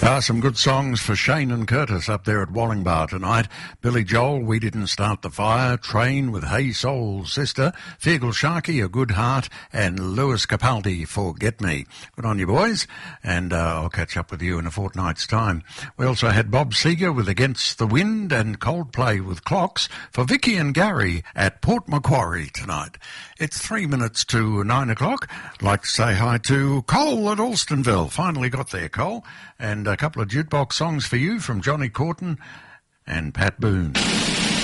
Some good songs for Shane and Curtis up there at Wallingbar tonight. Billy Joel, We Didn't Start the Fire, Train with Hey Soul Sister, Feargal Sharkey, A Good Heart, and Lewis Capaldi, Forget Me. Good on you, boys, and I'll catch up with you in a fortnight's time. We also had Bob Seger with Against the Wind and Coldplay with Clocks for Vicky and Gary at Port Macquarie tonight. It's 3 minutes to 9 o'clock. I'd like to say hi to Cole at Alstonville. Finally got there, Cole. And a couple of jukebox songs for you from Johnny Corton and Pat Boone.